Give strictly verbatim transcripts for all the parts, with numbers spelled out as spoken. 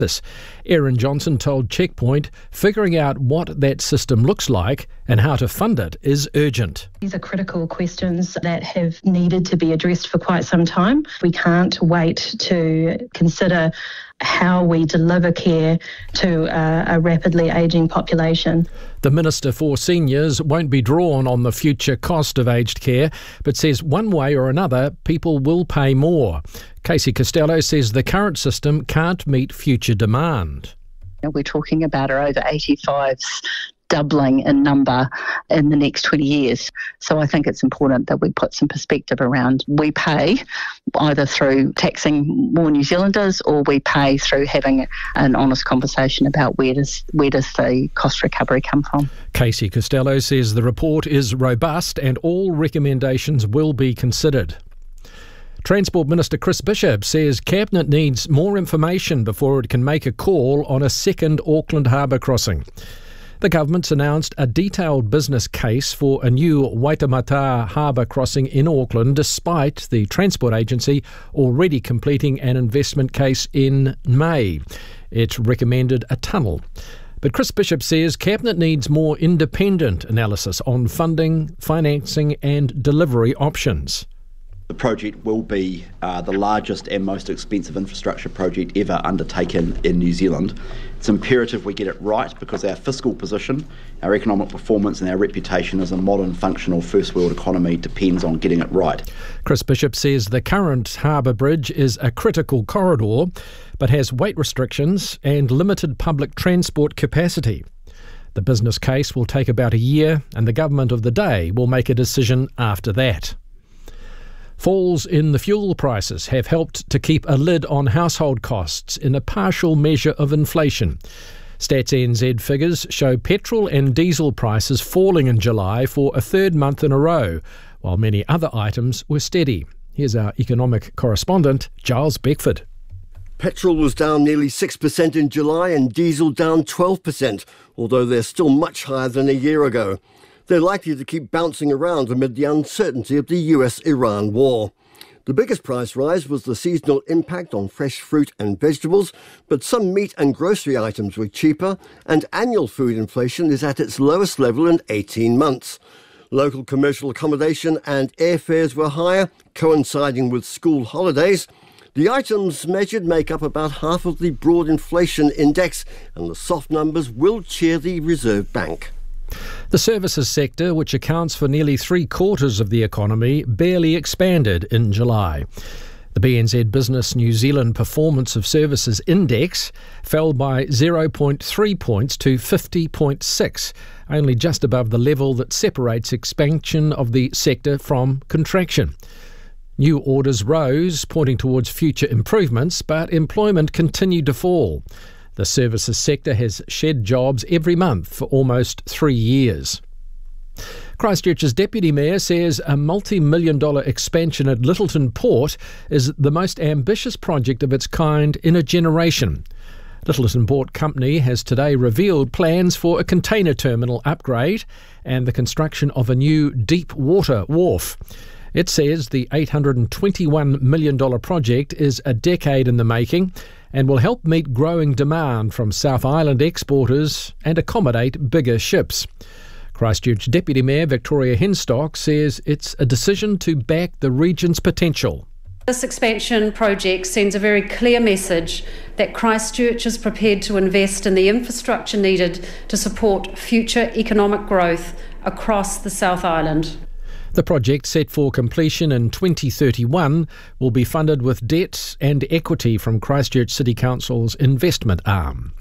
This. Erin Johnson told Checkpoint figuring out what that system looks like and how to fund it is urgent. These are critical questions that have needed to be addressed for quite some time. We can't wait to consider how we deliver care to a, a rapidly ageing population. The Minister for Seniors won't be drawn on the future cost of aged care, but says one way or another people will pay more. Casey Costello says the current system can't meet future demand. We're talking about our over eighty-fives doubling in number in the next twenty years. So I think it's important that we put some perspective around we pay either through taxing more New Zealanders or we pay through having an honest conversation about where does where does the cost recovery come from. Casey Costello says the report is robust and all recommendations will be considered. Transport Minister Chris Bishop says Cabinet needs more information before it can make a call on a second Auckland Harbour crossing. The government's announced a detailed business case for a new Waitemata Harbour crossing in Auckland, despite the Transport Agency already completing an investment case in May. It recommended a tunnel. But Chris Bishop says Cabinet needs more independent analysis on funding, financing and delivery options. The project will be uh, the largest and most expensive infrastructure project ever undertaken in New Zealand. It's imperative we get it right because our fiscal position, our economic performance and our reputation as a modern, functional first world economy depends on getting it right. Chris Bishop says the current harbour bridge is a critical corridor but has weight restrictions and limited public transport capacity. The business case will take about a year and the government of the day will make a decision after that. Falls in the fuel prices have helped to keep a lid on household costs in a partial measure of inflation. Stats N Z figures show petrol and diesel prices falling in July for a third month in a row, while many other items were steady. Here's our economic correspondent, Giles Beckford. Petrol was down nearly six percent in July and diesel down twelve percent, although they're still much higher than a year ago. They're likely to keep bouncing around amid the uncertainty of the U S Iran war. The biggest price rise was the seasonal impact on fresh fruit and vegetables, but some meat and grocery items were cheaper, and annual food inflation is at its lowest level in eighteen months. Local commercial accommodation and airfares were higher, coinciding with school holidays. The items measured make up about half of the broad inflation index, and the soft numbers will cheer the Reserve Bank. The services sector, which accounts for nearly three quarters of the economy, barely expanded in July. The B N Z Business New Zealand Performance of Services Index fell by zero point three points to fifty point six, only just above the level that separates expansion of the sector from contraction. New orders rose, pointing towards future improvements, but employment continued to fall. The services sector has shed jobs every month for almost three years. Christchurch's Deputy Mayor says a multi-million dollar expansion at Lyttelton Port is the most ambitious project of its kind in a generation. Lyttelton Port Company has today revealed plans for a container terminal upgrade and the construction of a new deep water wharf. It says the eight hundred twenty-one million dollars project is a decade in the making and will help meet growing demand from South Island exporters and accommodate bigger ships. Christchurch Deputy Mayor Victoria Henstock says it's a decision to back the region's potential. This expansion project sends a very clear message that Christchurch is prepared to invest in the infrastructure needed to support future economic growth across the South Island. The project, set for completion in twenty thirty-one, will be funded with debt and equity from Christchurch City Council's investment arm.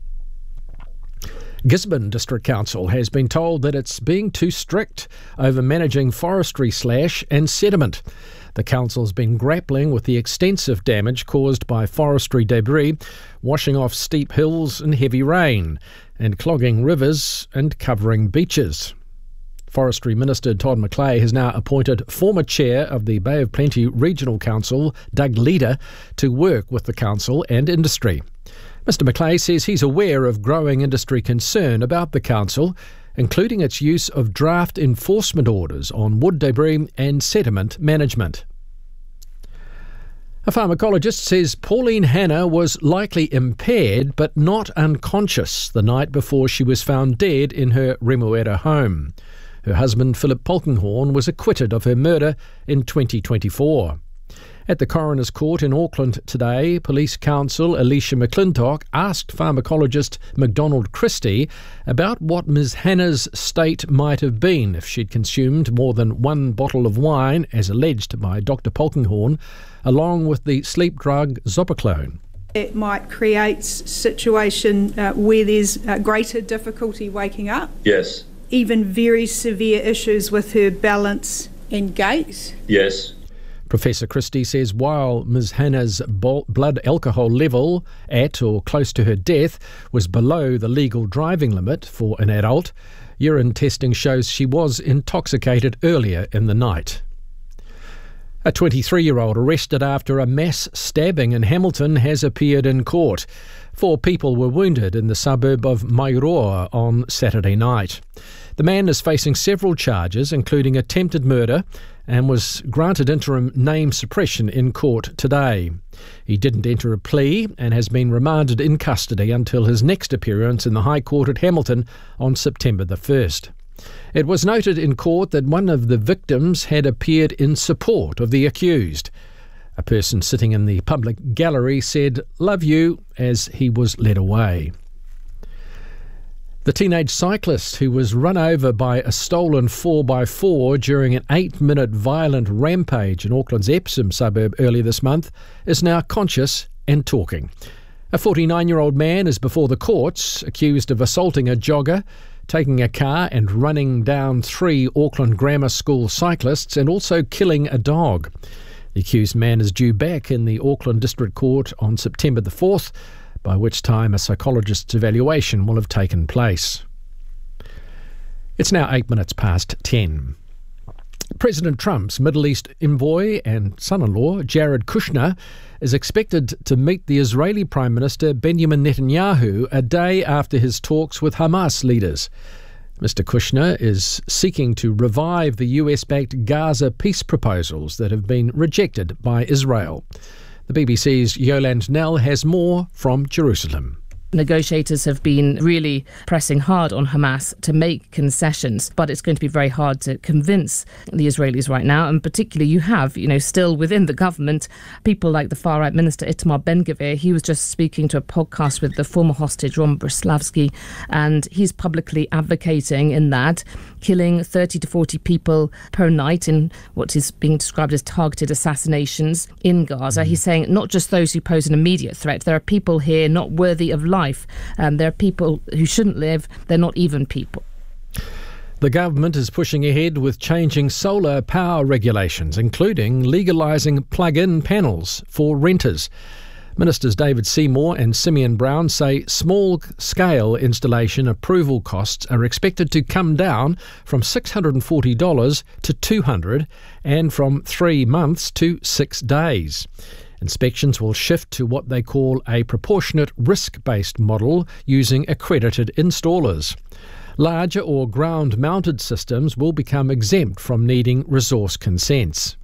Gisborne District Council has been told that it's being too strict over managing forestry slash and sediment. The council's been grappling with the extensive damage caused by forestry debris, washing off steep hills in heavy rain, and clogging rivers and covering beaches. Forestry Minister Todd McClay has now appointed former chair of the Bay of Plenty Regional Council, Doug Leader, to work with the council and industry. Mister McClay says he's aware of growing industry concern about the council, including its use of draft enforcement orders on wood debris and sediment management. A pharmacologist says Pauline Hanna was likely impaired but not unconscious the night before she was found dead in her Remuera home. Her husband, Philip Polkinghorne, was acquitted of her murder in twenty twenty-four. At the Coroner's Court in Auckland today, Police Counsel Alicia McClintock asked pharmacologist McDonald Christie about what Miz Hanna's state might have been if she'd consumed more than one bottle of wine, as alleged by Doctor Polkinghorne, along with the sleep drug Zopiclone. It might create a situation uh, where there's uh, greater difficulty waking up. Yes. Even very severe issues with her balance and gait. Yes. Professor Christie says while Miz Hanna's blood alcohol level at or close to her death was below the legal driving limit for an adult, urine testing shows she was intoxicated earlier in the night. A twenty-three-year-old arrested after a mass stabbing in Hamilton has appeared in court. Four people were wounded in the suburb of Mairoa on Saturday night. The man is facing several charges, including attempted murder, and was granted interim name suppression in court today. He didn't enter a plea and has been remanded in custody until his next appearance in the High Court at Hamilton on September the first. It was noted in court that one of the victims had appeared in support of the accused. A person sitting in the public gallery said, "Love you," as he was led away. The teenage cyclist who was run over by a stolen four by four during an eight-minute violent rampage in Auckland's Epsom suburb earlier this month is now conscious and talking. A forty-nine-year-old man is before the courts, accused of assaulting a jogger, taking a car and running down three Auckland Grammar School cyclists and also killing a dog. The accused man is due back in the Auckland District Court on September the fourth, by which time a psychologist's evaluation will have taken place. It's now eight minutes past ten. President Trump's Middle East envoy and son-in-law, Jared Kushner, is expected to meet the Israeli Prime Minister Benjamin Netanyahu a day after his talks with Hamas leaders. Mister Kushner is seeking to revive the U S-backed Gaza peace proposals that have been rejected by Israel. The B B C's Yolande Nell has more from Jerusalem. Negotiators have been really pressing hard on Hamas to make concessions, but it's going to be very hard to convince the Israelis right now. And particularly you have, you know, still within the government, people like the far-right minister Itamar Ben-Gvir. He was just speaking to a podcast with the former hostage Ron Brislavsky, and he's publicly advocating in that, killing thirty to forty people per night in what is being described as targeted assassinations in Gaza. He's saying not just those who pose an immediate threat, there are people here not worthy of life. Um, there are people who shouldn't live. They're not even people. The government is pushing ahead with changing solar power regulations, including legalising plug-in panels for renters. Ministers David Seymour and Simeon Brown say small-scale installation approval costs are expected to come down from six hundred forty dollars to two hundred dollars and from three months to six days. Inspections will shift to what they call a proportionate risk-based model using accredited installers. Larger or ground-mounted systems will become exempt from needing resource consents.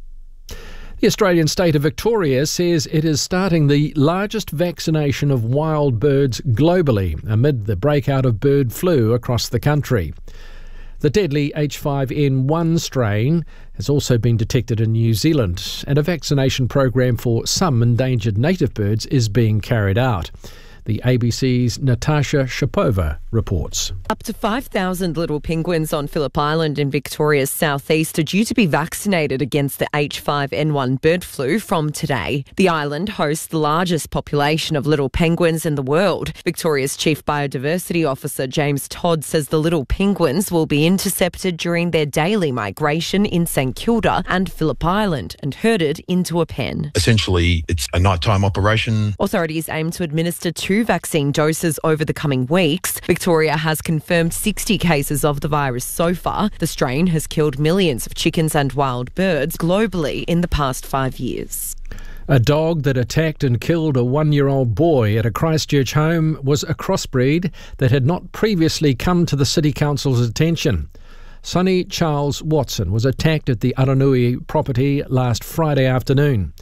The Australian state of Victoria says it is starting the largest vaccination of wild birds globally amid the breakout of bird flu across the country. The deadly H five N one strain has also been detected in New Zealand, and a vaccination program for some endangered native birds is being carried out. The A B C's Natasha Shapova reports. Up to five thousand little penguins on Phillip Island in Victoria's southeast are due to be vaccinated against the H five N one bird flu from today. The island hosts the largest population of little penguins in the world. Victoria's Chief Biodiversity Officer James Todd says the little penguins will be intercepted during their daily migration in St Kilda and Phillip Island and herded into a pen. Essentially, it's a nighttime operation. Authorities aim to administer two vaccine doses over the coming weeks. Victoria has confirmed sixty cases of the virus so far. The strain has killed millions of chickens and wild birds globally in the past five years. A dog that attacked and killed a one-year-old boy at a Christchurch home was a crossbreed that had not previously come to the City Council's attention. Sonny Charles Watson was attacked at the Aranui property last Friday afternoon.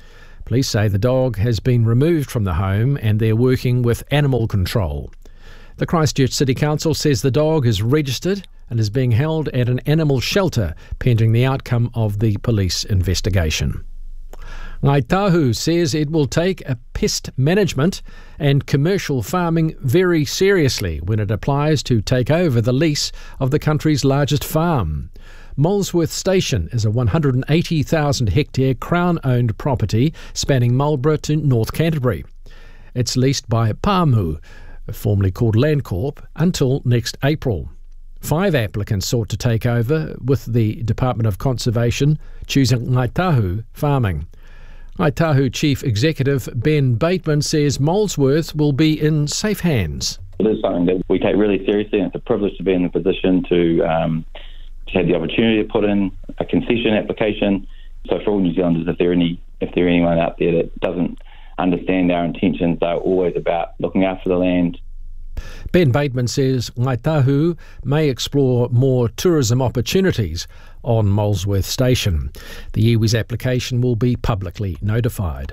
Police say the dog has been removed from the home and they're working with animal control. The Christchurch City Council says the dog is registered and is being held at an animal shelter pending the outcome of the police investigation. Ngāi Tahu says it will take a pest management and commercial farming very seriously when it applies to take over the lease of the country's largest farm. Molesworth Station is a one hundred eighty thousand hectare Crown-owned property spanning Marlborough to North Canterbury. It's leased by Pāmu, formerly called Landcorp, until next April. Five applicants sought to take over, with the Department of Conservation choosing Ngāi Tahu Farming. Ngāi Tahu Chief Executive Ben Bateman says Molesworth will be in safe hands. It is something that we take really seriously, and it's a privilege to be in the position to, um, to have the opportunity to put in a concession application. So for all New Zealanders, if there any if there anyone out there that doesn't understand our intentions, they're always about looking after the land. Ben Bateman says Ngāi Tahu may explore more tourism opportunities on Molesworth Station. The iwi's application will be publicly notified.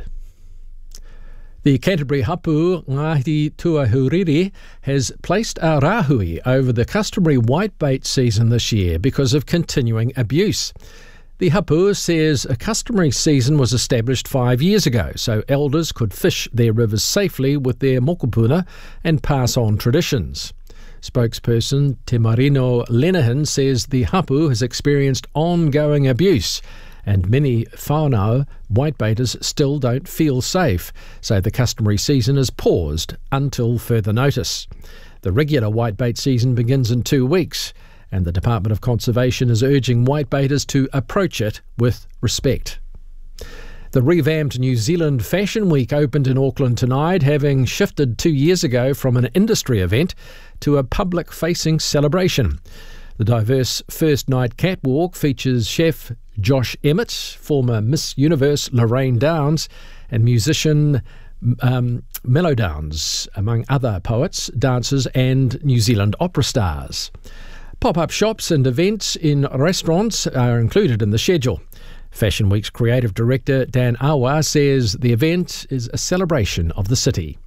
The Canterbury Hapu Ngāti Tuahuriri has placed a rāhui over the customary whitebait season this year because of continuing abuse. The Hapu says a customary season was established five years ago so elders could fish their rivers safely with their mokopuna and pass on traditions. Spokesperson Te Marino Lenehan says the hapu has experienced ongoing abuse and many whānau whitebaiters still don't feel safe, so the customary season is paused until further notice. The regular whitebait season begins in two weeks and the Department of Conservation is urging whitebaiters to approach it with respect. The revamped New Zealand Fashion Week opened in Auckland tonight, having shifted two years ago from an industry event to a public-facing celebration. The diverse first night catwalk features chef Josh Emmett, former Miss Universe Lorraine Downs, and musician um, Mellow Downs, among other poets, dancers and New Zealand opera stars. Pop-up shops and events in restaurants are included in the schedule. Fashion Week's creative director Dan Awa says the event is a celebration of the city.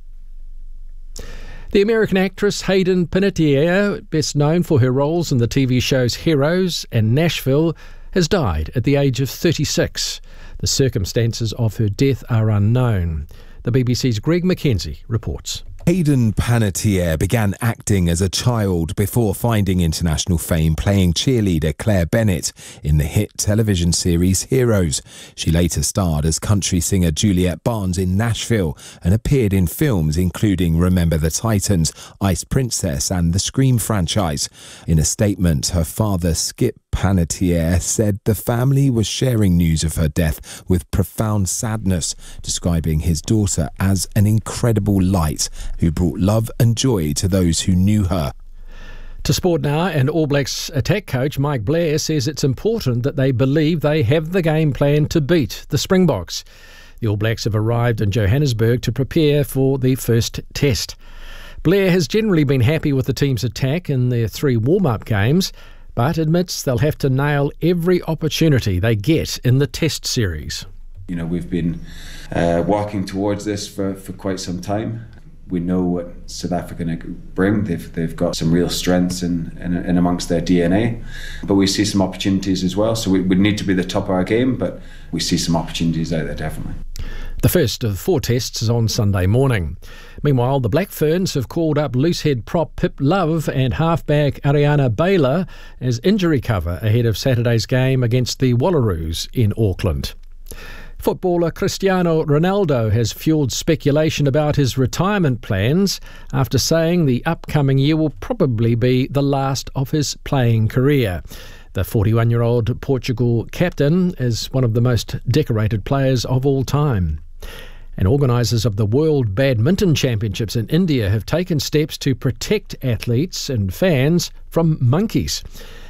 The American actress Hayden Panettiere, best known for her roles in the T V shows Heroes and Nashville, has died at the age of thirty-six. The circumstances of her death are unknown. The B B C's Greg McKenzie reports. Hayden Panettiere began acting as a child before finding international fame playing cheerleader Claire Bennett in the hit television series Heroes. She later starred as country singer Juliet Barnes in Nashville and appeared in films including Remember the Titans, Ice Princess and the Scream franchise. In a statement, her father Skip Panettiere said the family was sharing news of her death with profound sadness, describing his daughter as an incredible light who brought love and joy to those who knew her. To sport now, and All Blacks attack coach Mike Blair says it's important that they believe they have the game plan to beat the Springboks. The All Blacks have arrived in Johannesburg to prepare for the first test. Blair has generally been happy with the team's attack in their three warm-up games, but admits they'll have to nail every opportunity they get in the test series. You know, we've been uh, working towards this for, for quite some time. We know what South Africa bring. They've they've got some real strengths in, in, in amongst their D N A, but we see some opportunities as well. So we would need to be the top of our game, but we see some opportunities out there definitely. The first of four tests is on Sunday morning. Meanwhile, the Black Ferns have called up loosehead prop Pip Love and halfback Ariana Baylor as injury cover ahead of Saturday's game against the Wallaroos in Auckland. Footballer Cristiano Ronaldo has fueled speculation about his retirement plans after saying the upcoming year will probably be the last of his playing career. The forty-one-year-old Portugal captain is one of the most decorated players of all time. And organisers of the World Badminton Championships in India have taken steps to protect athletes and fans from monkeys.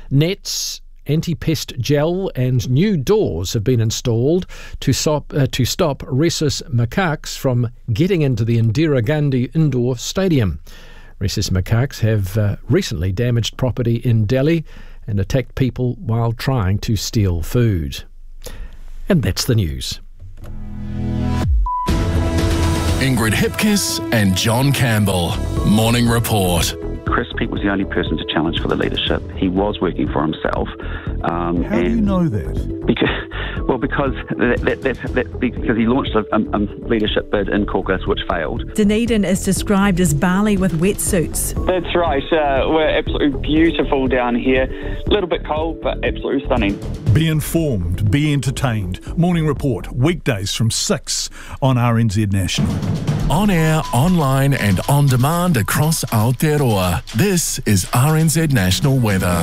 Nets, anti-pest gel and new doors have been installed to stop, uh, to stop rhesus macaques from getting into the Indira Gandhi Indoor Stadium. Rhesus macaques have uh, recently damaged property in Delhi and attacked people while trying to steal food. And that's the news. Ingrid Hipkiss and John Campbell. Morning Report. Chris Peake was the only person to challenge for the leadership. He was working for himself. Um, How do you know that? Because, well, because that, that, that, that, because he launched a, a, a leadership bid in caucus which failed. Dunedin is described as Bali with wetsuits. That's right. Uh, we're absolutely beautiful down here. A little bit cold, but absolutely stunning. Be informed, be entertained. Morning Report, weekdays from six on R N Z National. On air, online and on demand across Aotearoa. This is R N Z National Weather.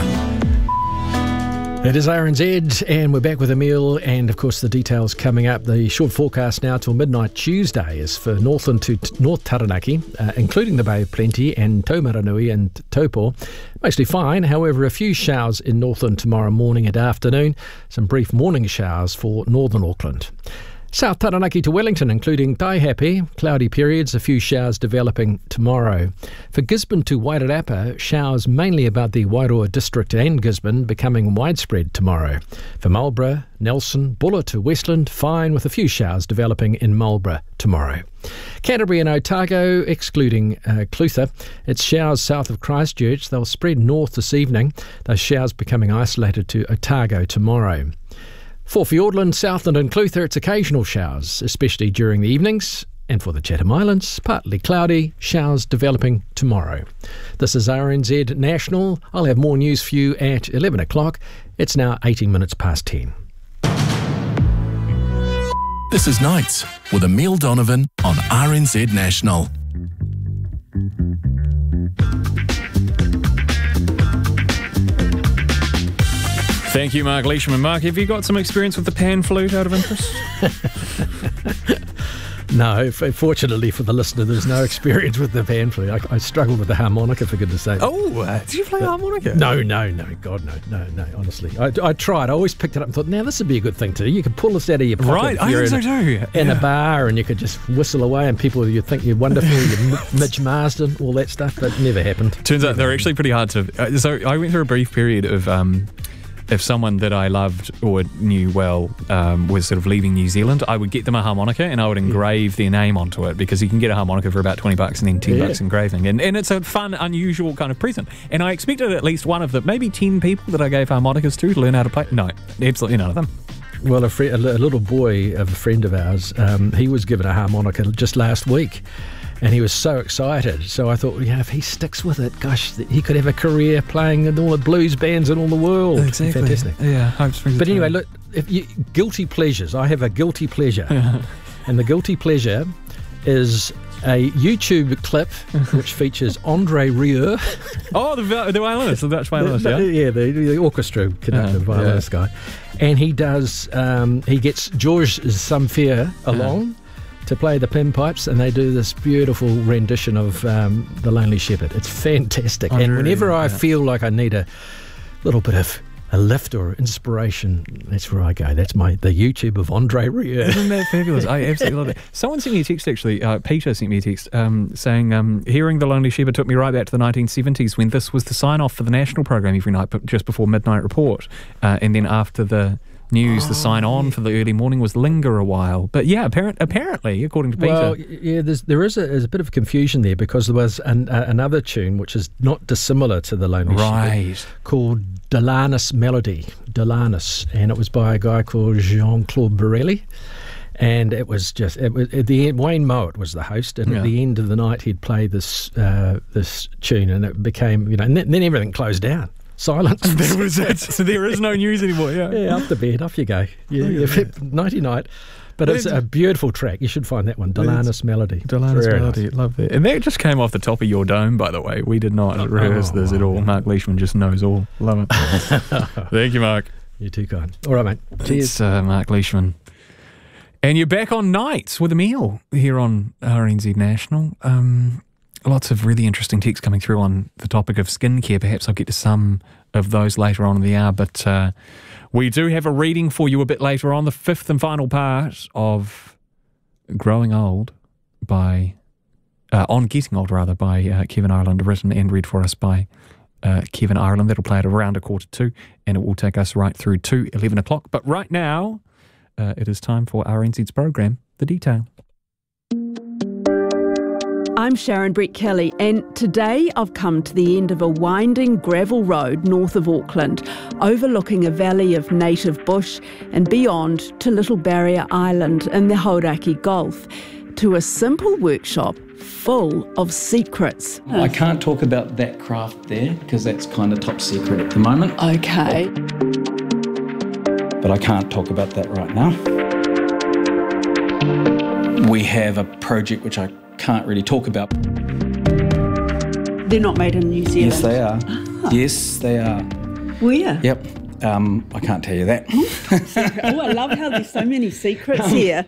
It is R N Z, and we're back with Emile, and of course the details coming up. The short forecast now till midnight Tuesday is for Northland to t- North Taranaki, uh, including the Bay of Plenty and Taumaranui and Taupo. Mostly fine, however, a few showers in Northland tomorrow morning and afternoon. Some brief morning showers for northern Auckland. South Taranaki to Wellington, including Taihape, cloudy periods, a few showers developing tomorrow. For Gisborne to Wairarapa, showers mainly about the Wairoa district and Gisborne becoming widespread tomorrow. For Marlborough, Nelson, Buller to Westland, fine with a few showers developing in Marlborough tomorrow. Canterbury and Otago, excluding uh, Clutha, it's showers south of Christchurch. They'll spread north this evening, those showers becoming isolated to Otago tomorrow. For Fiordland, Southland and Clutha, it's occasional showers, especially during the evenings. And for the Chatham Islands, partly cloudy, showers developing tomorrow. This is R N Z National. I'll have more news for you at eleven o'clock. It's now eighteen minutes past ten. This is Nights with Emile Donovan on R N Z National. Thank you, Mark Leishman. Mark, have you got some experience with the pan flute out of interest? No, fortunately for the listener, there's no experience with the pan flute. I, I struggled with the harmonica, for goodness sake. Oh, uh, did you play but, harmonica? No, no, no, God, no, no, no, honestly. I, I tried. I always picked it up and thought, now this would be a good thing to do. You could pull this out of your pocket. Right, I think so too. In yeah. a bar, and you could just whistle away, and people, you'd think you're wonderful, you're Mitch Marsden, all that stuff, but it never happened. Turns never out they're happened. actually pretty hard to... Uh, so I went through a brief period of... Um, if someone that I loved or knew well um, was sort of leaving New Zealand, I would get them a harmonica and I would engrave their name onto it, because you can get a harmonica for about twenty bucks and then ten Yeah. bucks engraving. And, and it's a fun, unusual kind of present. And I expected at least one of the, maybe ten people that I gave harmonicas to to learn how to play. No, absolutely none of them. Well, a, fr- a little boy of a friend of ours, um, he was given a harmonica just last week. And he was so excited. So I thought, yeah, if he sticks with it, gosh, he could have a career playing in all the blues bands in all the world. Exactly. Fantastic. Yeah. But anyway, look, if you, guilty pleasures. I have a guilty pleasure. And the guilty pleasure is a YouTube clip which features Andre Rieu. Oh, the, the violinist, the Dutch violinist, yeah? yeah, the, the orchestra conductor, uh, violinist yeah. guy. And he does, um, he gets Georges Samfier along. Uh-huh. to play the pinpipes, and they do this beautiful rendition of um, The Lonely Shepherd. It's fantastic. Andre, and whenever I yeah. feel like I need a little bit of a lift or inspiration, that's where I go. That's my the YouTube of Andre Rieu. Isn't that fabulous? I absolutely love it. Someone sent me a text, actually. Uh, Peter sent me a text um, saying, um, hearing The Lonely Shepherd took me right back to the nineteen seventies when this was the sign-off for the national program every night, but just before Midnight Report. Uh, and then after the news, oh, the sign-on yeah. for the early morning was linger a while. But yeah, apparent, apparently, according to Peter. Well, yeah, there's, there is a, there's a bit of confusion there, because there was an, uh, another tune which is not dissimilar to The Lonely right. Shepherd called Delanis Melody, Delanis, and it was by a guy called Jean-Claude Borelli. And it was just, it was, at the end, Wayne Mowat was the host, and yeah. at the end of the night he'd play this uh, this tune, and it became, you know, and then, and then everything closed down. Silence. There was it. So there is no news anymore. Yeah, yeah. Off to bed, off you go. Yeah, yeah. Nighty night. But it's a beautiful track. You should find that one, Delanis Melody. Delanis Melody, nice. Love that. And that just came off the top of your dome, by the way. We did not oh, rehearse oh, this at all. Mark Leishman just knows all. Love it. Thank you, Mark. You're too kind. All right, mate. Cheers. It's uh, Mark Leishman. And you're back on Nights with Emile here on R N Z National. Um... Lots of really interesting texts coming through on the topic of skincare. Perhaps I'll get to some of those later on in the hour, but uh, we do have a reading for you a bit later on, the fifth and final part of Growing Old by, uh, On Getting Old rather, by uh, Kevin Ireland, written and read for us by uh, Kevin Ireland. That'll play at around a quarter two, and it will take us right through to eleven o'clock. But right now, uh, it is time for R N Z's program, The Detail. I'm Sharon Brett Kelly, and today I've come to the end of a winding gravel road north of Auckland, overlooking a valley of native bush and beyond to Little Barrier Island in the Hauraki Gulf, to a simple workshop full of secrets. I can't talk about that craft there because that's kind of top secret at the moment. Okay. But I can't talk about that right now. We have a project which I can't really talk about. They're not made in New Zealand? Yes, they are. Ah. Yes, they are. Where? Yep. Um, I can't tell you that. Oh, I love how there's so many secrets here.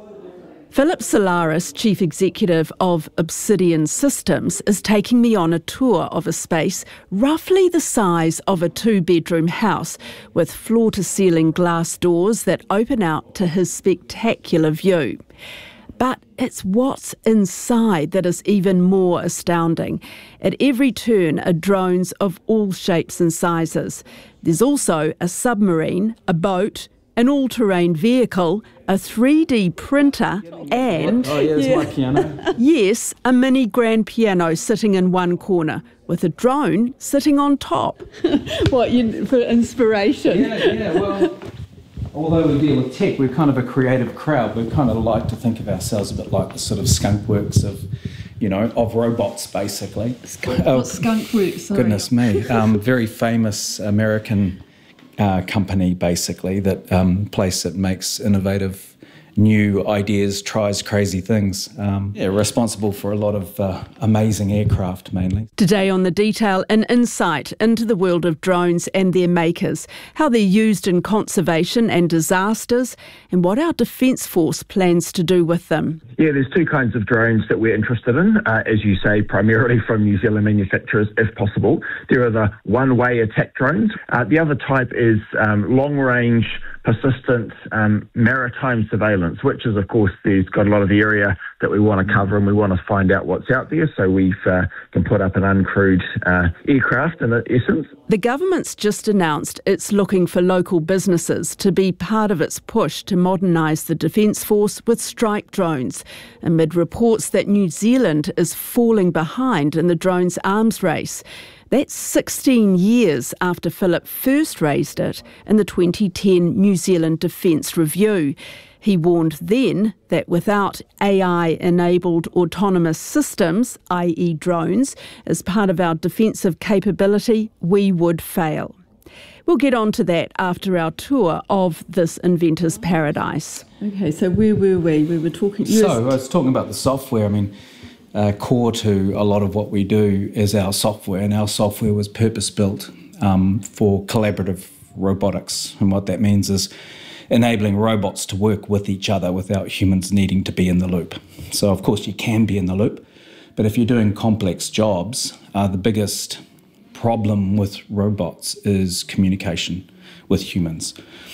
Philip Solaris, Chief Executive of Obsidian Systems, is taking me on a tour of a space roughly the size of a two-bedroom house, with floor-to-ceiling glass doors that open out to his spectacular view. But it's what's inside that is even more astounding. At every turn are drones of all shapes and sizes. There's also a submarine, a boat, an all-terrain vehicle, a three D printer, and... Oh, yeah, that's yeah. my piano. Yes, a mini grand piano sitting in one corner, with a drone sitting on top. What, you, for inspiration? Yeah, yeah, well... Although we deal with tech, we're kind of a creative crowd. We kind of like to think of ourselves a bit like the sort of skunk works of, you know, of robots, basically. Skunk, uh, what's skunk works? Sorry. Goodness me. Um, very famous American uh, company, basically, that um, place that makes innovative new ideas, tries crazy things. Um, yeah, responsible for a lot of uh, amazing aircraft, mainly. Today on The Detail, an insight into the world of drones and their makers, how they're used in conservation and disasters, and what our Defence Force plans to do with them. Yeah, there's two kinds of drones that we're interested in, uh, as you say, primarily from New Zealand manufacturers, if possible. There are the one-way attack drones. Uh, the other type is um, long-range, persistent um, maritime surveillance, which is, of course, there's got a lot of the area that we want to cover and we want to find out what's out there, so we uh, can put up an uncrewed uh, aircraft in essence. The government's just announced it's looking for local businesses to be part of its push to modernise the Defence Force with strike drones, amid reports that New Zealand is falling behind in the drones arms race. That's sixteen years after Philip first raised it in the twenty ten New Zealand Defence Review. He warned then that without A I-enabled autonomous systems, that is drones, as part of our defensive capability, we would fail. We'll get on to that after our tour of this inventor's paradise. Okay, so where were we? We were talking... So I was talking about the software. I mean... Uh, core to a lot of what we do is our software, and our software was purpose-built um, for collaborative robotics. And what that means is enabling robots to work with each other without humans needing to be in the loop. So, of course, you can be in the loop, but if you're doing complex jobs, uh, the biggest problem with robots is communication with humans.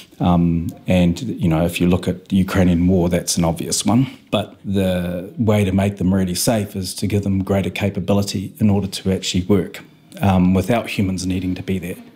Um, and, you know, if you look at the Ukrainian war, that's an obvious one. But the way to make them really safe is to give them greater capability in order to actually work um, without humans needing to be there.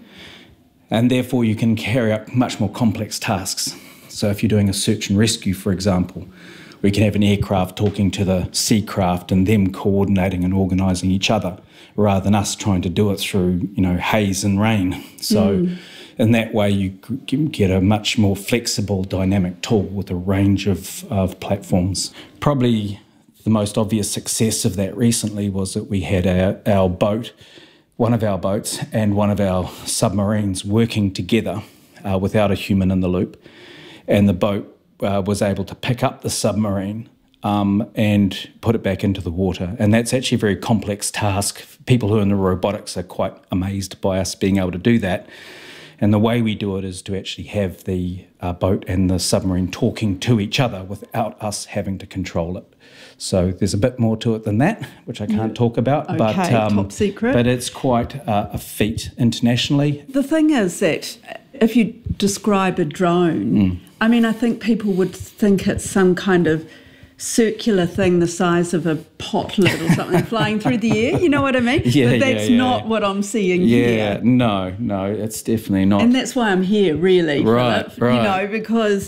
And therefore, you can carry out much more complex tasks. So if you're doing a search and rescue, for example, we can have an aircraft talking to the sea craft and them coordinating and organising each other, rather than us trying to do it through, you know, haze and rain. So... Mm. In that way, you get a much more flexible, dynamic tool with a range of, of platforms. Probably the most obvious success of that recently was that we had our, our boat, one of our boats and one of our submarines working together uh, without a human in the loop. And the boat uh, was able to pick up the submarine um, and put it back into the water. And that's actually a very complex task. People who are in the robotics are quite amazed by us being able to do that. And the way we do it is to actually have the uh, boat and the submarine talking to each other without us having to control it. So there's a bit more to it than that, which I can't talk about. Okay, but, um, top secret. But it's quite uh, a feat internationally. The thing is that if you describe a drone, mm. I mean, I think people would think it's some kind of circular thing the size of a pot lid or something flying through the air, you know what I mean? Yeah, but that's yeah, yeah. not what I'm seeing yeah, here. Yeah, no, no, it's definitely not. And that's why I'm here, really, right, Philip, right. you know, because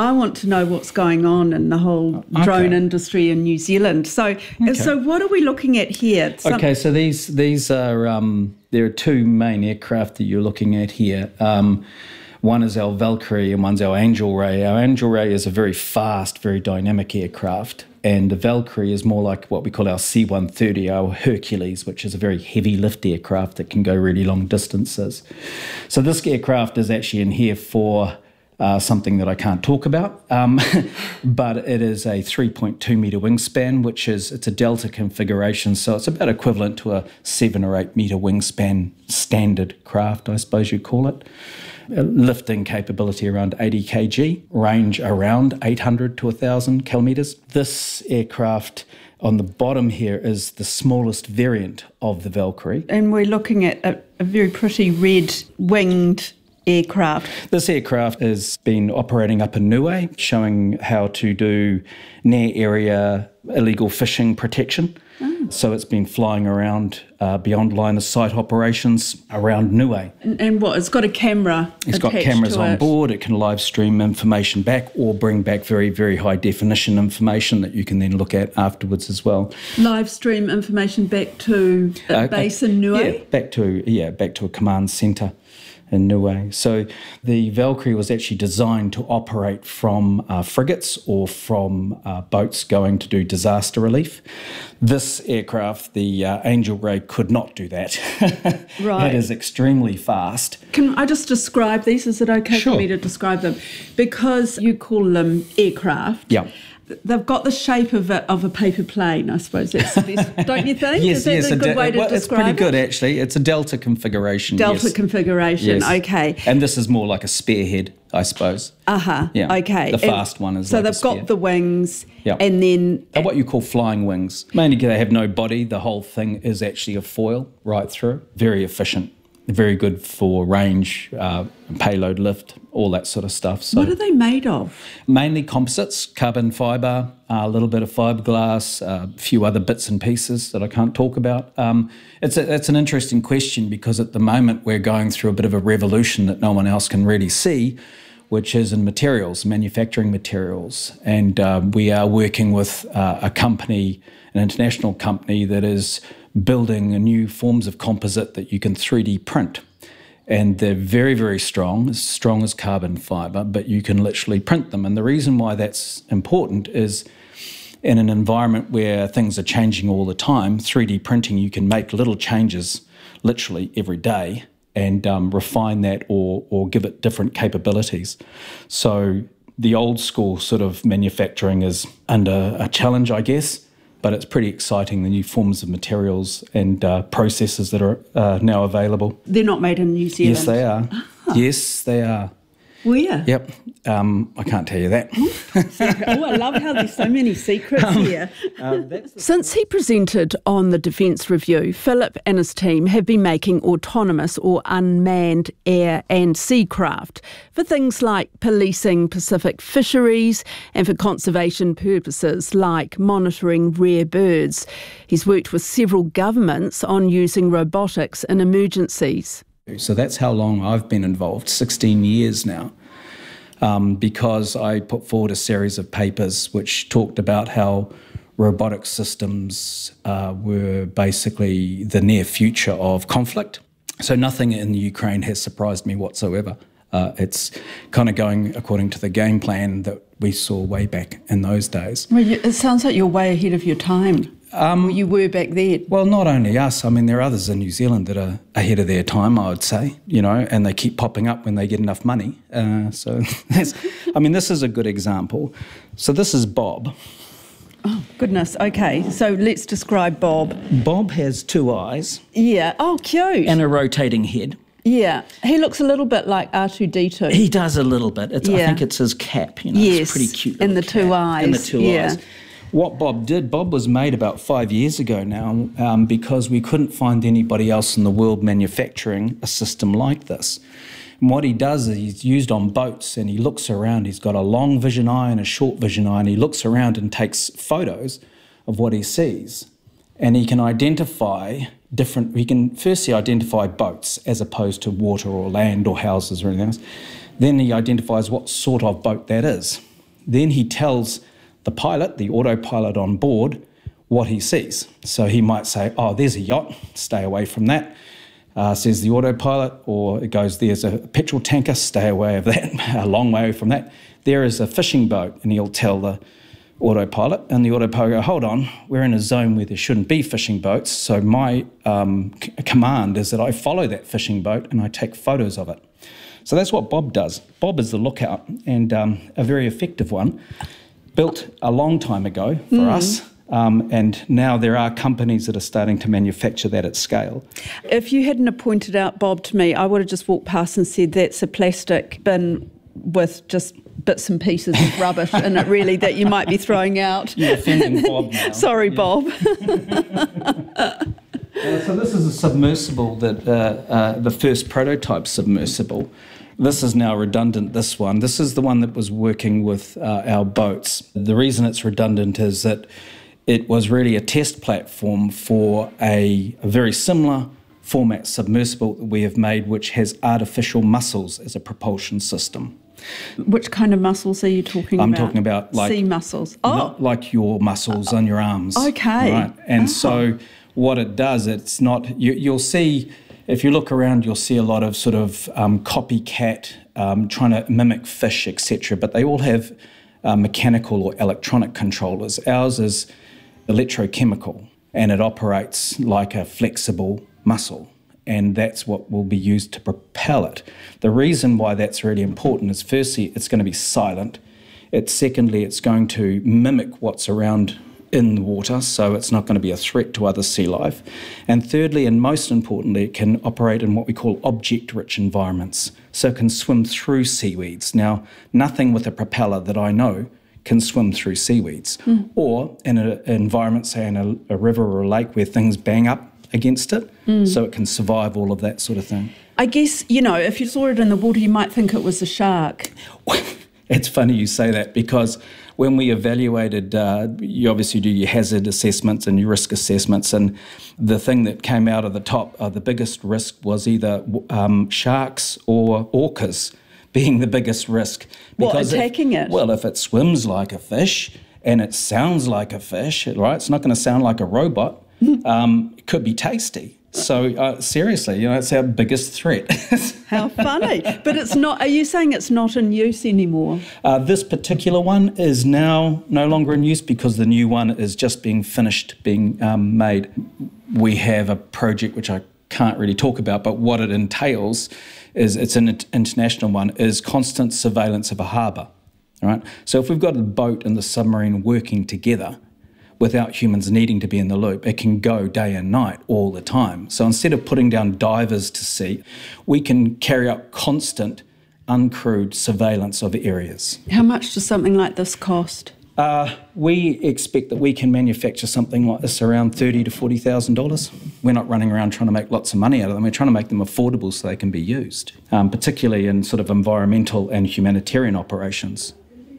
I want to know what's going on in the whole Okay. drone industry in New Zealand. So, Okay. so what are we looking at here? Some- Okay, so these these are um, there are two main aircraft that you're looking at here. Um, one is our Valkyrie and one's our Angel Ray. Our Angel Ray is a very fast, very dynamic aircraft, and the Valkyrie is more like what we call our C one thirty, our Hercules, which is a very heavy lift aircraft that can go really long distances. So this aircraft is actually in here for Uh, something that I can't talk about, um, but it is a three point two metre wingspan, which is, it's a Delta configuration, so it's about equivalent to a seven or eight metre wingspan standard craft, I suppose you'd call it. Uh, lifting capability around eighty kilograms, range around eight hundred to one thousand kilometres. This aircraft on the bottom here is the smallest variant of the Valkyrie. and we're looking at a, a very pretty red winged aircraft. This aircraft has been operating up in Niue, showing how to do near area illegal fishing protection. Oh. So it's been flying around uh, beyond line of sight operations around Niue. And, and what? It's got a camera. It's got attached cameras to on it. board. It can live stream information back or bring back very, very high definition information that you can then look at afterwards as well. Live stream information back to a Uh, base in Niue. Yeah, back to yeah, back to a command centre in Niue. So the Valkyrie was actually designed to operate from uh, frigates or from uh, boats going to do disaster relief. This aircraft, the uh, Angel Ray, could not do that. Right. It is extremely fast. Can I just describe these? Is it okay Sure. for me to describe them? Because you call them aircraft. Yeah. They've got the shape of a, of a paper plane, I suppose. That's the best, don't you think? Yes, Is that yes, a a good de- way to well, it's describe pretty good it? actually. It's a Delta configuration. Delta yes. configuration, Yes. okay. And this is more like a spearhead, I suppose. Uh-huh, Yeah. okay. The And fast one is So like a they've got spear. the wings Yeah. and then... They're what you call flying wings. Mainly because they have no body. The whole thing is actually a foil right through. Very efficient. Very good for range, uh, payload lift, all that sort of stuff. So What are they made of? mainly composites, carbon fibre, a little bit of fiberglass, a few other bits and pieces that I can't talk about. Um, it's, a, it's an interesting question because at the moment we're going through a bit of a revolution that no one else can really see, which is in materials, manufacturing materials. And uh, we are working with uh, a company, an international company that is building a new forms of composite that you can three D print. And they're very, very strong, as strong as carbon fibre, but you can literally print them. And the reason why that's important is in an environment where things are changing all the time, three D printing, you can make little changes literally every day and um, refine that or, or give it different capabilities. So the old school sort of manufacturing is under a challenge, I guess, but it's pretty exciting, the new forms of materials and uh, processes that are uh, now available. They're not made in New Zealand? Yes, they are. Ah. Yes, they are. Where? Yep. Um, I can't tell you that. Oh, I love how there's so many secrets Um, here. Since he presented on the Defence Review, Philip and his team have been making autonomous or unmanned air and sea craft for things like policing Pacific fisheries and for conservation purposes like monitoring rare birds. He's worked with several governments on using robotics in emergencies. So that's how long I've been involved, sixteen years now, um, because I put forward a series of papers which talked about how robotic systems uh, were basically the near future of conflict. So nothing in the Ukraine has surprised me whatsoever. Uh, it's kind of going according to the game plan that we saw way back in those days. Well, you, it sounds like you're way ahead of your time. Um, you were back then. Well, not only us. I mean, there are others in New Zealand that are ahead of their time, I would say, you know, and they keep popping up when they get enough money. Uh, so, that's, I mean, this is a good example. So this is Bob. Oh, goodness. Okay, so let's describe Bob. Bob has two eyes. Yeah. Oh, cute. And a rotating head. Yeah. He looks a little bit like R two D two. He does a little bit. It's, Yeah. I think it's his cap, you know, Yes, it's pretty cute. and the two eyes. And the two yeah. eyes. What Bob did, Bob was made about five years ago now um, because we couldn't find anybody else in the world manufacturing a system like this. And what he does is he's used on boats and he looks around. He's got a long vision eye and a short vision eye, and he looks around and takes photos of what he sees. And he can identify different, he can firstly identify boats as opposed to water or land or houses or anything else. Then he identifies what sort of boat that is. Then he tells the pilot, the autopilot on board, what he sees. So he might say, oh, there's a yacht, stay away from that, uh, says the autopilot, or it goes, there's a petrol tanker, stay away of that, a long way from that. There is a fishing boat, and he'll tell the autopilot, and the autopilot go, hold on, we're in a zone where there shouldn't be fishing boats, so my um, c- command is that I follow that fishing boat and I take photos of it. So that's what Bob does. Bob is the lookout, and um, a very effective one, built a long time ago for mm. us, um, and now there are companies that are starting to manufacture that at scale. If you hadn't have pointed out Bob to me, I would have just walked past and said that's a plastic bin with just bits and pieces of rubbish in it, really, that you might be throwing out. You're offending Bob now. Sorry, yeah. Bob. uh, so this is a submersible, that uh, uh, the first prototype submersible. This is now redundant, this one. This is the one that was working with uh, our boats. The reason it's redundant is that it was really a test platform for a, a very similar format submersible that we have made, which has artificial muscles as a propulsion system. Which kind of muscles are you talking I'm about? I'm talking about like sea muscles. Oh, not like your muscles on your arms. Okay. Right, and oh. so what it does, it's not. You, you'll see if you look around, you'll see a lot of sort of um, copycat um, trying to mimic fish, et cetera. But they all have uh, mechanical or electronic controllers. Ours is electrochemical, and it operates like a flexible muscle. And that's what will be used to propel it. The reason why that's really important is, firstly, it's going to be silent. It's secondly, it's going to mimic what's around in the water, so it's not going to be a threat to other sea life. And thirdly, and most importantly, it can operate in what we call object-rich environments, so it can swim through seaweeds. Now, nothing with a propeller that I know can swim through seaweeds. Mm. Or in a, an environment, say in a, a river or a lake, where things bang up against it, mm. so it can survive all of that sort of thing. I guess, you know, if you saw it in the water, you might think it was a shark. It's funny you say that, because when we evaluated, uh, you obviously do your hazard assessments and your risk assessments, and the thing that came out of the top, uh, the biggest risk was either um, sharks or orcas being the biggest risk. What, attacking if, it? Well, if it swims like a fish and it sounds like a fish, right, it's not going to sound like a robot. Um, it could be tasty. So uh, seriously, you know, it's our biggest threat. How funny. But it's not, are you saying it's not in use anymore? Uh, this particular one is now no longer in use, because the new one is just being finished being um, made. We have a project which I can't really talk about, but what it entails is, it's an international one, is constant surveillance of a harbour. Right? So if we've got a boat and the submarine working together, without humans needing to be in the loop, it can go day and night all the time. So instead of putting down divers to sea, we can carry out constant, uncrewed surveillance of areas. How much does something like this cost? Uh, we expect that we can manufacture something like this around thirty thousand to forty thousand dollars. We're not running around trying to make lots of money out of them. We're trying to make them affordable so they can be used, um, particularly in sort of environmental and humanitarian operations.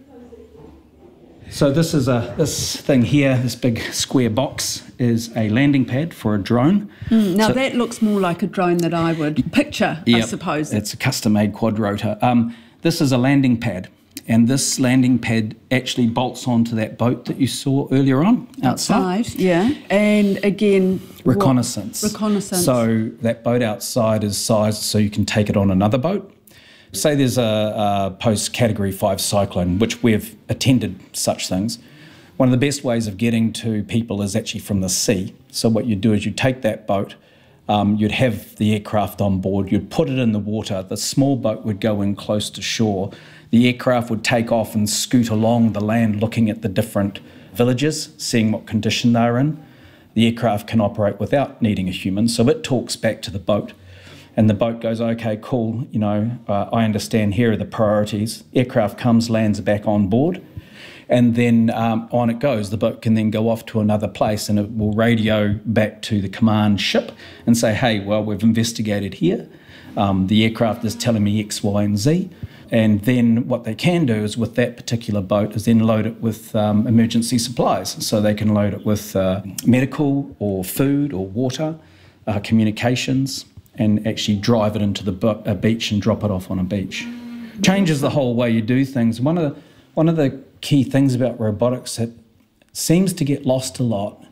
So this is a this thing here, this big square box, is a landing pad for a drone. Mm, now so, that looks more like a drone that I would picture, yep, I suppose. It's a custom-made quadrotor. Um, this is a landing pad, and this landing pad actually bolts onto that boat that you saw earlier on outside. Outside, yeah. And again, reconnaissance. What? Reconnaissance. So that boat outside is sized so you can take it on another boat. Say there's a, a post-Category five cyclone, which we've attended such things. One of the best ways of getting to people is actually from the sea. So what you'd do is you'd take that boat, um, you'd have the aircraft on board, you'd put it in the water, the small boat would go in close to shore, the aircraft would take off and scoot along the land looking at the different villages, seeing what condition they're in. The aircraft can operate without needing a human, so it talks back to the boat. And the boat goes, okay, cool, you know, uh, I understand, here are the priorities. Aircraft comes, lands back on board, and then um, on it goes. The boat can then go off to another place, and it will radio back to the command ship and say, hey, well, we've investigated here. Um, the aircraft is telling me X, Y, and Z. And then what they can do is, with that particular boat, is then load it with um, emergency supplies. So they can load it with uh, medical or food or water, uh, communications, and actually drive it into the bo- a beach and drop it off on a beach. Changes the whole way you do things. One of the, one of the key things about robotics that seems to get lost a lot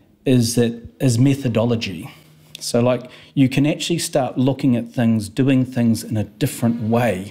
is that is methodology. So like you can actually start looking at things, doing things in a different way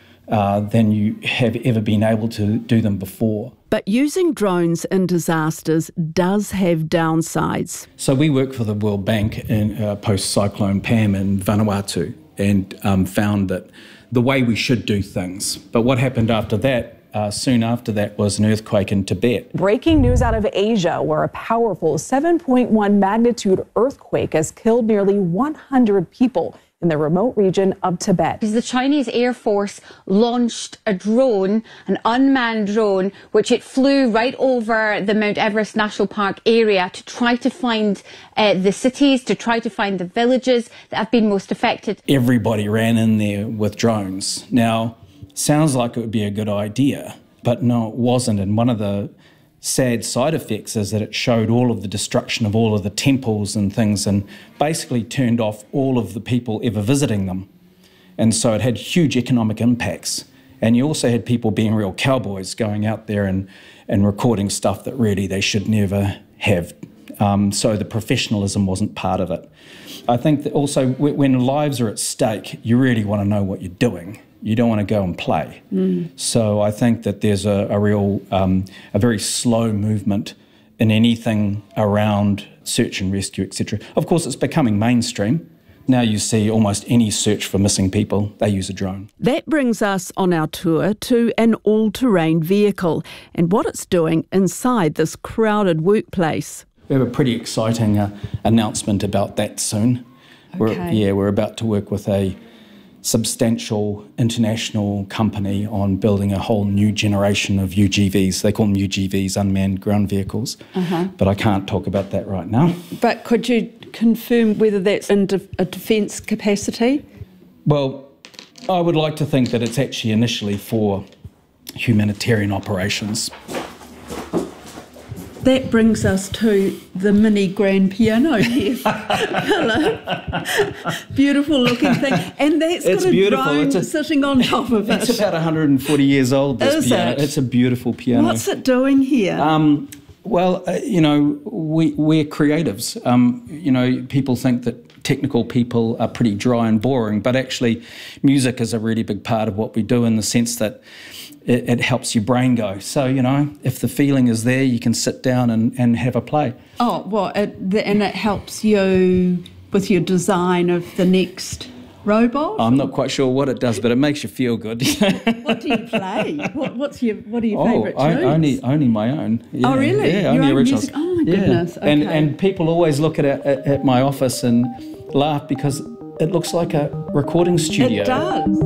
uh, than you have ever been able to do them before. But using drones in disasters does have downsides. So we work for the World Bank in uh, post-cyclone Pam in Vanuatu and um, found that the way we should do things. But what happened after that, uh, soon after that, was an earthquake in Tibet. Breaking news out of Asia, where a powerful seven point one magnitude earthquake has killed nearly one hundred people in the remote region of Tibet. Because the Chinese Air Force launched a drone, an unmanned drone, which it flew right over the Mount Everest National Park area to try to find uh, the cities, to try to find the villages that have been most affected. Everybody ran in there with drones. Now, sounds like it would be a good idea, but no, it wasn't. And one of the sad side effects is that it showed all of the destruction of all of the temples and things and basically turned off all of the people ever visiting them. And so it had huge economic impacts. And you also had people being real cowboys going out there and, and recording stuff that really they should never have. Um, so the professionalism wasn't part of it. I think that also when lives are at stake, you really want to know what you're doing. You don't want to go and play. Mm. So I think that there's a, a real, um, a very slow movement in anything around search and rescue, et cetera. Of course, it's becoming mainstream. Now you see almost any search for missing people, they use a drone. That brings us on our tour to an all-terrain vehicle and what it's doing inside this crowded workplace. We have a pretty exciting uh, announcement about that soon. Okay. We're, yeah, we're about to work with a substantial international company on building a whole new generation of U G Vs. They call them U G Vs, unmanned ground vehicles, uh-huh. but I can't talk about that right now. But could you confirm whether that's in de- a defence capacity? Well, I would like to think that it's actually initially for humanitarian operations. That brings us to the mini grand piano here. Hello. Beautiful looking thing. And that's it's got a beautiful. drone it's a, sitting on top of it. It's about one hundred forty years old, this Is piano. It? It's a beautiful piano. What's it doing here? Um, well, uh, you know, we, we're creatives. Um, you know, people think that technical people are pretty dry and boring, but actually music is a really big part of what we do in the sense that it, it helps your brain go. So, you know, if the feeling is there, you can sit down and, and have a play. Oh, well, it, the, and it helps you with your design of the next robot? I'm not quite sure what it does, but it makes you feel good. What do you play? What, what's your What are your oh, favourite tunes? Only, only my own. Yeah, oh, really? Yeah, your only own originals. music? Oh, my yeah. goodness. Okay. And, and people always look at, it, at at my office and laugh because it looks like a recording studio. It does.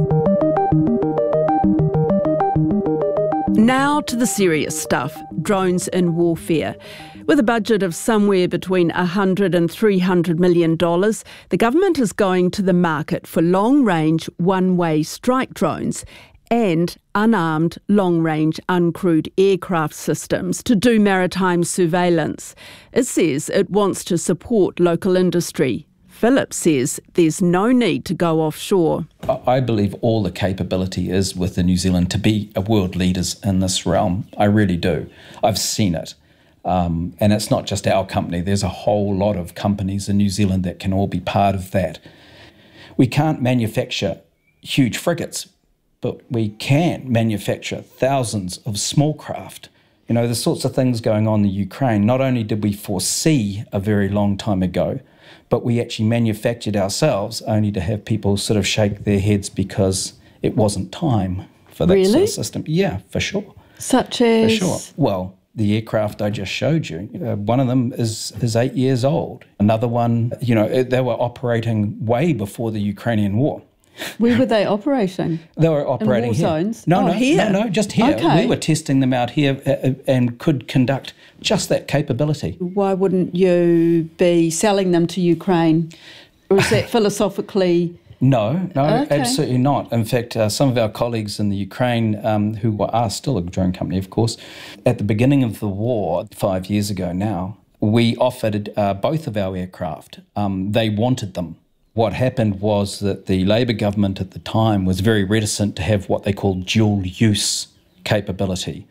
Now to the serious stuff, drones in warfare. With a budget of somewhere between one hundred and three hundred million dollars, the government is going to the market for long-range, one-way strike drones and unarmed, long-range, uncrewed aircraft systems to do maritime surveillance. It says it wants to support local industry. Philip says there's no need to go offshore. I believe all the capability is within New Zealand to be a world leaders in this realm. I really do. I've seen it. Um, and it's not just our company. There's a whole lot of companies in New Zealand that can all be part of that. We can't manufacture huge frigates, but we can manufacture thousands of small craft. You know, the sorts of things going on in the Ukraine, not only did we foresee a very long time ago, but we actually manufactured ourselves only to have people sort of shake their heads because it wasn't time for that really? sort of system. Yeah, for sure. Such as? For sure. Well, the aircraft I just showed you, uh, one of them is, is eight years old. Another one, you know, they were operating way before the Ukrainian war. Where were they operating? They were operating in war here. zones? No, oh, no, here? no, no, just here. Okay. We were testing them out here uh, and could conduct just that capability. Why wouldn't you be selling them to Ukraine? Or is that philosophically... No, no, okay. absolutely not. In fact, uh, some of our colleagues in the Ukraine, um, who are still a drone company, of course, at the beginning of the war, five years ago now, we offered uh, both of our aircraft. Um, they wanted them. What happened was that the Labour government at the time was very reticent to have what they called dual-use capability.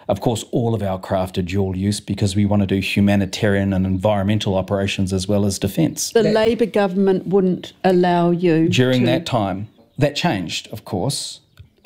Of course, all of our craft are dual use because we want to do humanitarian and environmental operations as well as defence. The Labour government wouldn't allow you During to... that time, that changed, of course.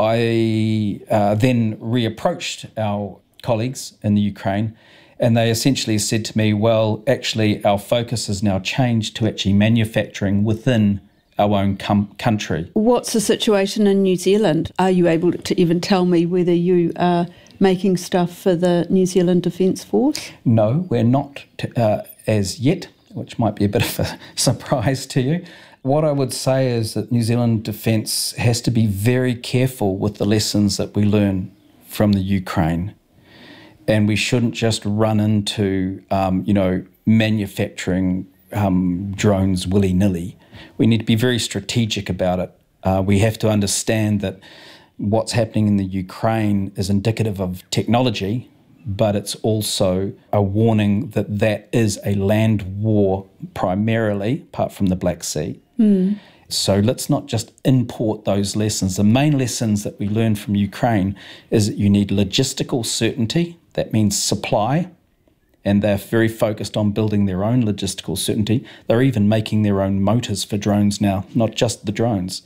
I uh, then reapproached our colleagues in the Ukraine, and they essentially said to me, well, actually, our focus has now changed to actually manufacturing within our own com- country. What's the situation in New Zealand? Are you able to even tell me whether you are making stuff for the New Zealand Defence Force? No, we're not t- uh, as yet, which might be a bit of a surprise to you. What I would say is that New Zealand Defence has to be very careful with the lessons that we learn from the Ukraine. And we shouldn't just run into, um, you know, manufacturing um, drones willy-nilly. We need to be very strategic about it. Uh, we have to understand that what's happening in the Ukraine is indicative of technology, but it's also a warning that that is a land war primarily, apart from the Black Sea. Mm. So let's not just import those lessons. The main lessons that we learned from Ukraine is that you need logistical certainty. That means supply, and they're very focused on building their own logistical certainty. They're even making their own motors for drones now, not just the drones.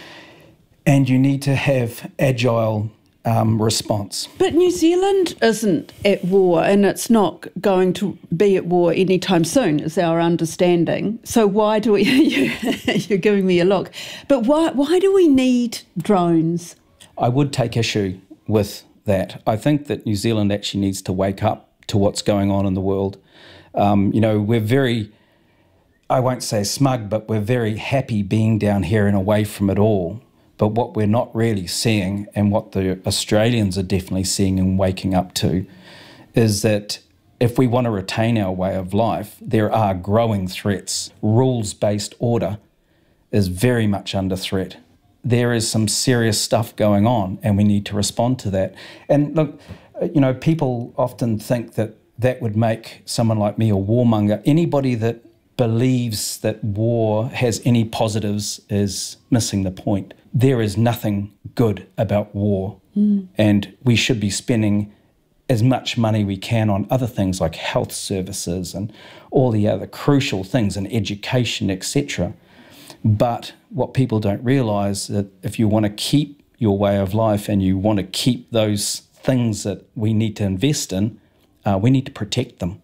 And you need to have agile um, response. But New Zealand isn't at war, and it's not going to be at war anytime soon, is our understanding. So why do we... You're giving me a look. But why, why do we need drones? I would take issue with that. I think that New Zealand actually needs to wake up to what's going on in the world. Um, you know, we're very, I won't say smug, but we're very happy being down here and away from it all. But what we're not really seeing, and what the Australians are definitely seeing and waking up to, is that if we want to retain our way of life, there are growing threats. Rules-based order is very much under threat. There is some serious stuff going on, and we need to respond to that. And look, you know, people often think that that would make someone like me a warmonger. Anybody that believes that war has any positives is missing the point. There is nothing good about war, mm. and we should be spending as much money we can on other things like health services and all the other crucial things and education, et cetera. But what people don't realise that if you want to keep your way of life and you want to keep those things that we need to invest in, uh, we need to protect them.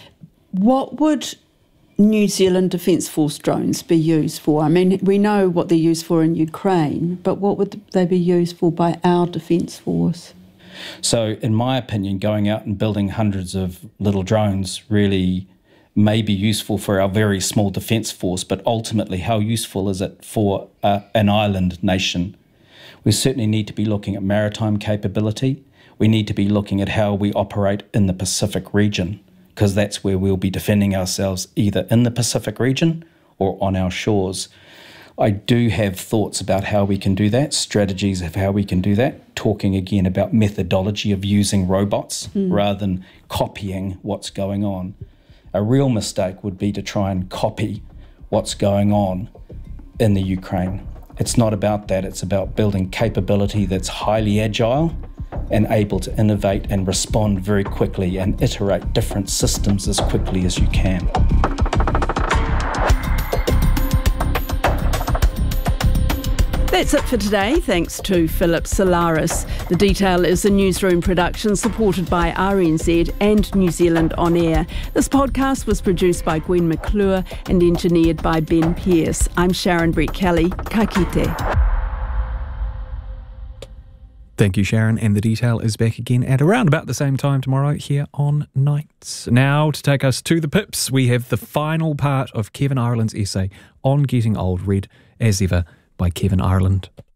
What would New Zealand Defence Force drones be used for? I mean, we know what they're used for in Ukraine, but what would they be used for by our Defence Force? So, in my opinion, going out and building hundreds of little drones really may be useful for our very small defence force, but ultimately how useful is it for uh, an island nation? We certainly need to be looking at maritime capability. We need to be looking at how we operate in the Pacific region, because that's where we'll be defending ourselves, either in the Pacific region or on our shores. I do have thoughts about how we can do that, strategies of how we can do that, talking again about methodology of using robots mm. rather than copying what's going on. A real mistake would be to try and copy what's going on in the Ukraine. It's not about that. It's about building capability that's highly agile and able to innovate and respond very quickly and iterate different systems as quickly as you can. That's it for today. Thanks to Philip Solaris. The Detail is a newsroom production supported by R N Z and New Zealand On Air. This podcast was produced by Gwen McClure and engineered by Ben Pearce. I'm Sharon Brett-Kelly. Ka kite. Thank you, Sharon. And The Detail is back again at around about the same time tomorrow here on Nights. Now, to take us to the pips, we have the final part of Kevin Ireland's essay on getting old, read as ever by Kevin Ireland.